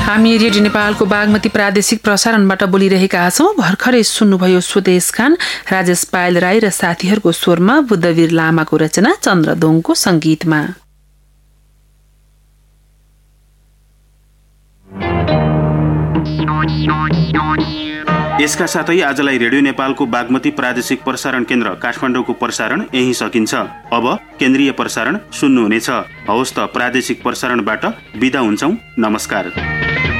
हामी रेडियो नेपालको बागमती प्रादेशिक प्रसारणबाट बोलिरहेका छौँ। भर्खरै सुन्नुभयो स्वदेश खान, राजेश पायल राई र साथीहरूको स्वरमा बुद्धवीर लामाको रचना चन्द्रदोङको संगीतमा। यसका साथै आजलाई रेडियो नेपालको बागमती प्रादेशिक प्रसारण केन्द्र काठमाडौँको प्रसारण यही सकिन्छ। अब केन्द्रीय प्रसारण सुन्नुहुनेछ। हवस् त, प्रादेशिक प्रसारणबाट बिदा हुन्छौँ। नमस्कार।